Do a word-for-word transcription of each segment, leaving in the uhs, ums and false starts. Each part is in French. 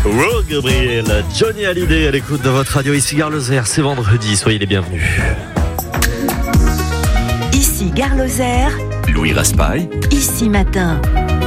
Oh Gabriel, Johnny Hallyday à l'écoute de votre radio. Ici Gare Lozère, c'est vendredi, soyez les bienvenus. Ici Gare Lozère, Louis Raspail, Ici Matin.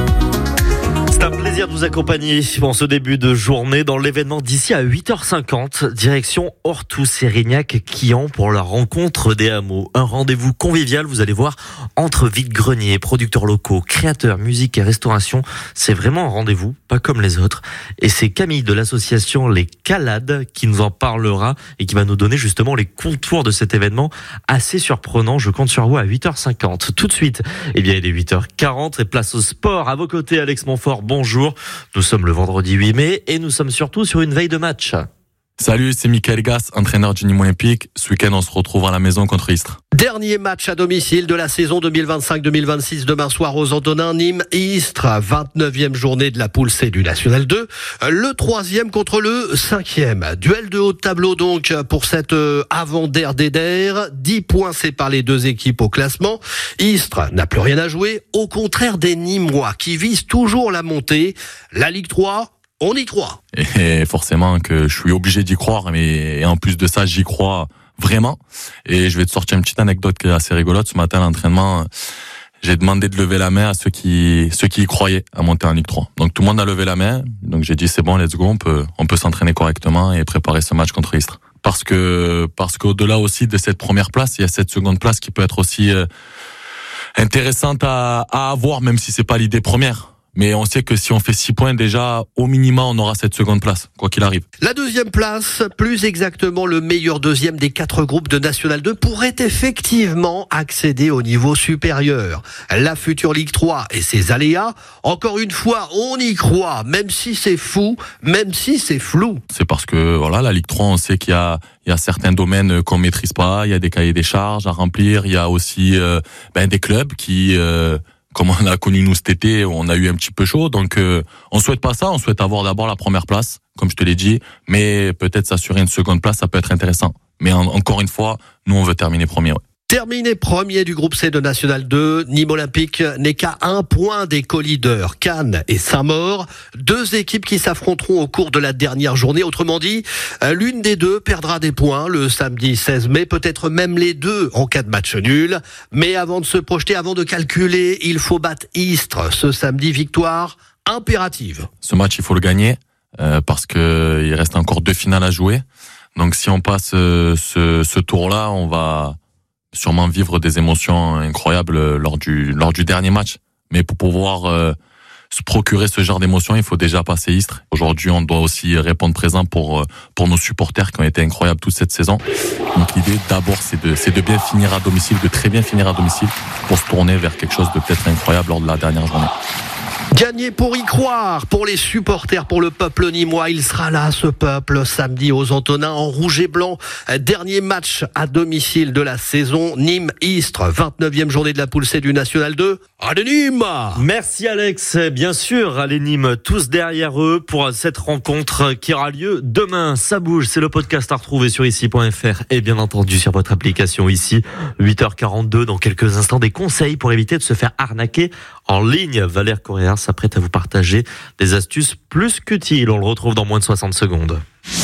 C'est un plaisir de vous accompagner en ce début de journée dans l'événement d'ici à huit heures cinquante. Direction Orthous, Sérignac-Quillan pour la rencontre des hameaux. Un rendez-vous convivial, vous allez voir, entre vide-greniers, producteurs locaux, créateurs, musique et restauration. C'est vraiment un rendez-vous, pas comme les autres. Et c'est Camille de l'association Les Calades qui nous en parlera et qui va nous donner justement les contours de cet événement assez surprenant. Je compte sur vous à huit heures cinquante. Tout de suite, eh bien, il est huit heures quarante et place au sport. À vos côtés, Alex Montfort. Bonjour, nous sommes le vendredi huit mai et nous sommes surtout sur une veille de match. Salut, c'est Michael Gass, entraîneur du Nîmes Olympique. Ce week-end, on se retrouve à la maison contre Istres. Dernier match à domicile de la saison deux mille vingt-cinq deux mille vingt-six demain soir aux Antonins, Nîmes-Istres, vingt-neuvième journée de la poule C du National deux, le troisième contre le cinquième. Duel de haut de tableau donc pour cette avant-der d'Eder, dix points séparent les deux équipes au classement. Istres n'a plus rien à jouer, au contraire des Nîmois qui visent toujours la montée. La Ligue trois, on y croit. Et forcément que je suis obligé d'y croire, mais en plus de ça, j'y crois vraiment. Et je vais te sortir une petite anecdote qui est assez rigolote. Ce matin, à l'entraînement, j'ai demandé de lever la main à ceux qui, ceux qui y croyaient à monter en Ligue trois. Donc tout le monde a levé la main. Donc j'ai dit c'est bon, let's go, on peut, on peut s'entraîner correctement et préparer ce match contre Istres. Parce que, parce qu'au-delà aussi de cette première place, il y a cette seconde place qui peut être aussi euh, intéressante à, à avoir, même si c'est pas l'idée première. Mais on sait que si on fait six points, déjà, au minimum, on aura cette seconde place, quoi qu'il arrive. La deuxième place, plus exactement le meilleur deuxième des quatre groupes de National deux, pourrait effectivement accéder au niveau supérieur. La future Ligue trois et ses aléas, encore une fois, on y croit, même si c'est fou, même si c'est flou. C'est parce que, voilà, la Ligue trois, on sait qu'il y a, il y a certains domaines qu'on maîtrise pas, il y a des cahiers des charges à remplir, il y a aussi, euh, ben, des clubs qui, euh, comme on a connu nous cet été, on a eu un petit peu chaud, donc euh, on souhaite pas ça, on souhaite avoir d'abord la première place, comme je te l'ai dit, mais peut-être s'assurer une seconde place, ça peut être intéressant. Mais en, encore une fois, nous on veut terminer premier. Ouais. Terminé premier du groupe C de National deux, Nîmes Olympique n'est qu'à un point des co-leaders, Cannes et Saint-Maur, deux équipes qui s'affronteront au cours de la dernière journée. Autrement dit, l'une des deux perdra des points le samedi seize mai, peut-être même les deux en cas de match nul. Mais avant de se projeter, avant de calculer, il faut battre Istres ce samedi, victoire impérative. Ce match, il faut le gagner euh, parce que il reste encore deux finales à jouer. Donc si on passe euh, ce, ce tour-là, on va sûrement vivre des émotions incroyables lors du lors du dernier match. Mais pour pouvoir euh, se procurer ce genre d'émotions, il faut déjà passer Istres. Aujourd'hui, on doit aussi répondre présent pour pour nos supporters qui ont été incroyables toute cette saison. Donc l'idée d'abord, c'est de c'est de bien finir à domicile, de très bien finir à domicile pour se tourner vers quelque chose de peut-être incroyable lors de la dernière journée. Gagner pour y croire, pour les supporters, pour le peuple nîmois. Il sera là, ce peuple, samedi aux Antonins, en rouge et blanc. Dernier match à domicile de la saison. Nîmes-Istres, vingt-neuvième journée de la poule C du National deux. Allez Nîmes! Merci Alex. Bien sûr, allez Nîmes, tous derrière eux pour cette rencontre qui aura lieu demain. Ça bouge, c'est le podcast à retrouver sur ici point f r et bien entendu sur votre application ici. huit heures quarante-deux, dans quelques instants, des conseils pour éviter de se faire arnaquer en ligne. Valère Correa s'apprête à vous partager des astuces plus qu'utiles. On le retrouve dans moins de soixante secondes.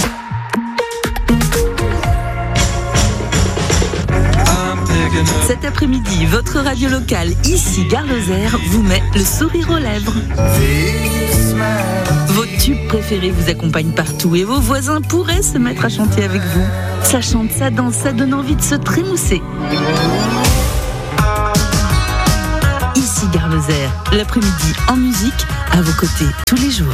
Cet après-midi, votre radio locale, ici Gare Lozère, vous met le sourire aux lèvres. Vos tubes préférés vous accompagnent partout et vos voisins pourraient se mettre à chanter avec vous. Ça chante, ça danse, ça donne envie de se trémousser. Ici Gare Lozère, l'après-midi en musique, à vos côtés tous les jours.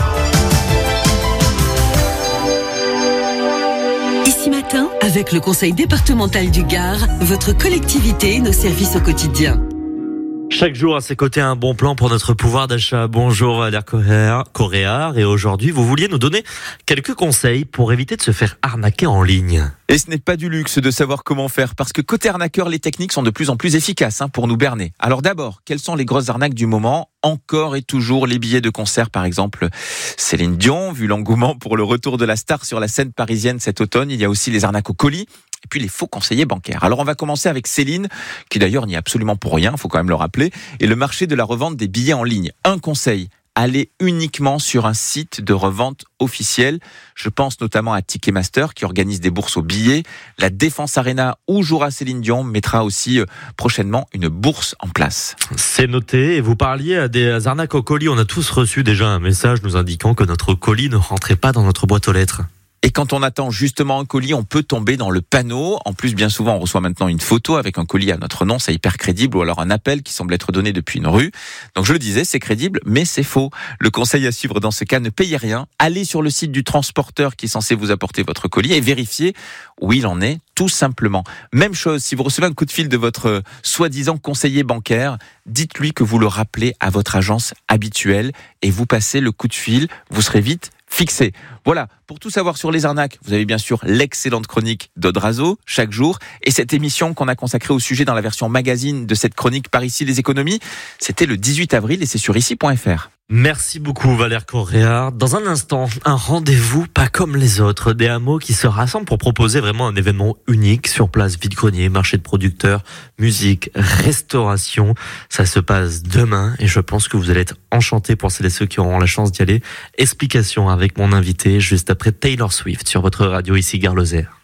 Ici Matin, avec le conseil départemental du Gard, votre collectivité et nos services au quotidien. Chaque jour à ses côtés un bon plan pour notre pouvoir d'achat. Bonjour Valère Correa, Correa, et aujourd'hui vous vouliez nous donner quelques conseils pour éviter de se faire arnaquer en ligne. Et ce n'est pas du luxe de savoir comment faire, parce que côté arnaqueur, les techniques sont de plus en plus efficaces hein, pour nous berner. Alors d'abord, quelles sont les grosses arnaques du moment ? Encore et toujours les billets de concert, par exemple Céline Dion, vu l'engouement pour le retour de la star sur la scène parisienne cet automne. Il y a aussi les arnaques au colis, et puis les faux conseillers bancaires. Alors on va commencer avec Céline, qui d'ailleurs n'y est absolument pour rien, il faut quand même le rappeler, et le marché de la revente des billets en ligne. Un conseil, allez uniquement sur un site de revente officiel. Je pense notamment à Ticketmaster qui organise des bourses aux billets. La Défense Arena où jouera Céline Dion mettra aussi prochainement une bourse en place. C'est noté. Et vous parliez des arnaques au colis. On a tous reçu déjà un message nous indiquant que notre colis ne rentrait pas dans notre boîte aux lettres. Et quand on attend justement un colis, on peut tomber dans le panneau. En plus, bien souvent, on reçoit maintenant une photo avec un colis à notre nom, c'est hyper crédible, ou alors un appel qui semble être donné depuis une rue. Donc je le disais, c'est crédible, mais c'est faux. Le conseil à suivre dans ce cas, ne payez rien. Allez sur le site du transporteur qui est censé vous apporter votre colis et vérifiez où il en est, tout simplement. Même chose, si vous recevez un coup de fil de votre soi-disant conseiller bancaire, dites-lui que vous le rappelez à votre agence habituelle et vous passez le coup de fil, vous serez vite fixé. Voilà, pour tout savoir sur les arnaques, vous avez bien sûr l'excellente chronique d'Odrazo, chaque jour, et cette émission qu'on a consacrée au sujet dans la version magazine de cette chronique par ici les économies, c'était le dix-huit avril et c'est sur ici point f r. Merci beaucoup Valère Correa. Dans un instant, un rendez-vous pas comme les autres, des hameaux qui se rassemblent pour proposer vraiment un événement unique sur place, vide-grenier, marché de producteurs, musique, restauration. Ça se passe demain et je pense que vous allez être enchantés pour celles et ceux qui auront la chance d'y aller. Explication avec mon invité juste après Taylor Swift sur votre radio ici Gare Lozère.